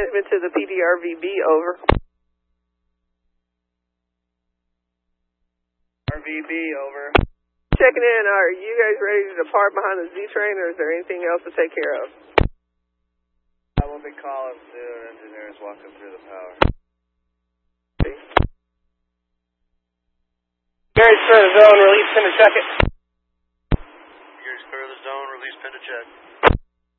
management to the PDRVB, over. RVB, over. Checking in, are you guys ready to depart behind the Z-train, or is there anything else to take care of? I will be calling soon. Engineers walking through the power. Gary's clear the zone, release pin to check it. Gary's clear the zone, release pin to check.